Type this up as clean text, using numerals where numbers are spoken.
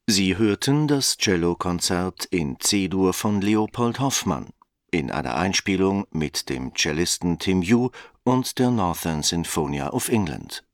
Sie hörten das Cellokonzert in C-Dur von Leopold Hoffmann in einer Einspielung mit dem Cellisten Tim Yu und der Northern Sinfonia of England